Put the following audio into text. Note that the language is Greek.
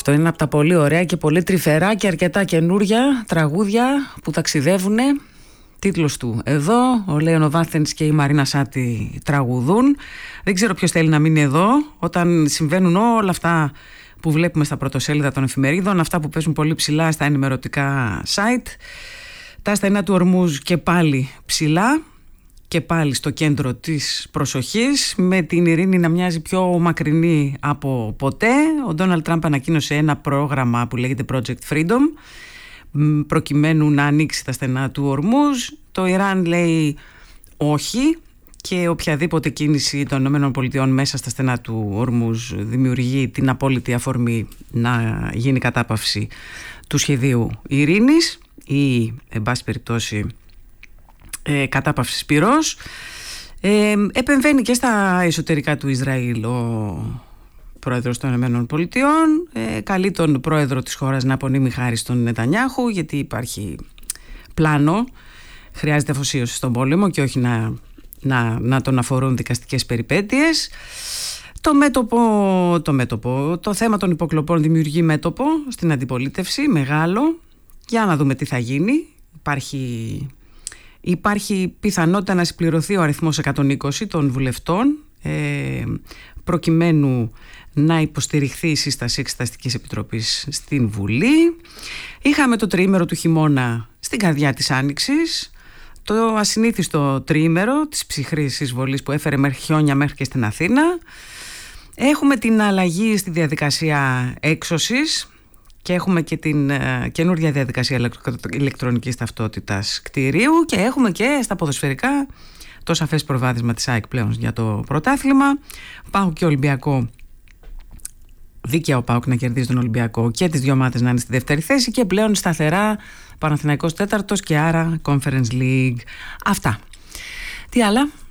Αυτό είναι από τα πολύ ωραία και πολύ τρυφερά και αρκετά καινούρια τραγούδια που ταξιδεύουνε. Τίτλος του εδώ, ο Λέων Βάθενς και η Μαρίνα Σάτη τραγουδούν. Δεν ξέρω ποιος θέλει να μείνει εδώ όταν συμβαίνουν όλα αυτά που βλέπουμε στα πρωτοσέλιδα των εφημερίδων, αυτά που παίζουν πολύ ψηλά στα ενημερωτικά site. Τα στενά του Ορμούζ και πάλι ψηλά και πάλι στο κέντρο της προσοχής, με την ειρήνη να μοιάζει πιο μακρινή από ποτέ. Ο Ντόναλντ Τραμπ ανακοίνωσε ένα πρόγραμμα που λέγεται Project Freedom, προκειμένου να ανοίξει τα στενά του Ορμούζ. Το Ιράν λέει όχι, και οποιαδήποτε κίνηση των ΗΠΑ μέσα στα στενά του Ορμούζ δημιουργεί την απόλυτη αφορμή να γίνει κατάπαυση του σχεδίου ειρήνης ή, εν πάση περιπτώσει, κατάπαυσης πυρός. Επεμβαίνει και στα εσωτερικά του Ισραήλ ο πρόεδρος των ΗΠΑ. Καλεί τον πρόεδρο της χώρας να απονείμει χάρη στον Νετανιάχου, γιατί υπάρχει πλάνο, χρειάζεται αφοσίωση στον πόλεμο και όχι να τον αφορούν δικαστικές περιπέτειες. Το θέμα των υποκλοπών δημιουργεί μέτωπο στην αντιπολίτευση, μεγάλο. Για να δούμε τι θα γίνει. Υπάρχει πιθανότητα να συμπληρωθεί ο αριθμός 120 των βουλευτών, προκειμένου να υποστηριχθεί η σύσταση Εξεταστικής Επιτροπής στην Βουλή. Είχαμε το τριήμερο του χειμώνα στην καρδιά της Άνοιξης, το ασυνήθιστο τριήμερο της ψυχρής εισβολής που έφερε χιόνια μέχρι και στην Αθήνα. Έχουμε την αλλαγή στη διαδικασία έξωσης και έχουμε και την καινούργια διαδικασία ηλεκτρονικής ταυτότητας κτηρίου, και έχουμε και στα ποδοσφαιρικά το σαφές προβάδισμα της ΑΕΚ πλέον για το πρωτάθλημα. ΠΑΟΚ και Ολυμπιακό, δίκαια ο ΠΑΟΚ να κερδίζει τον Ολυμπιακό και τις δύο ομάδες να είναι στη δεύτερη θέση, και πλέον σταθερά Παναθηναϊκός τέταρτος και άρα Conference League. Αυτά. Τι άλλα?